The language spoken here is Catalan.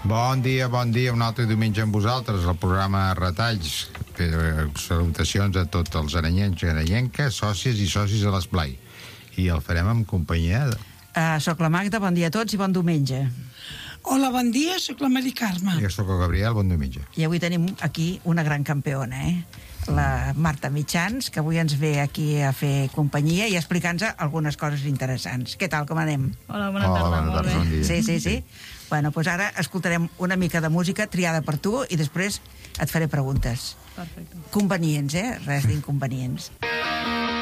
Bon dia, un altre diumenge amb vosaltres, el programa Retalls. Salutacions a tots els aranyencs i aranyenques, sòcies i socis de l'Esplai. I el farem amb companyia de... Soc la Magda, bon dia a tots i bon diumenge. Hola, bon dia, soc la Mari Carme. Jo soc el Gabriel, bon diumenge. I avui tenim aquí una gran campiona, la Marta Mitjans, que avui ens ve aquí a fer companyia i a explicar-nos algunes coses interessants. Què tal, com anem? Hola, bona tarda, molt bé. Bon dia. Sí. Bueno, doncs ara escoltarem una mica de música triada per tu i després et faré preguntes. Perfecte. Convenients, res d'inconvenients.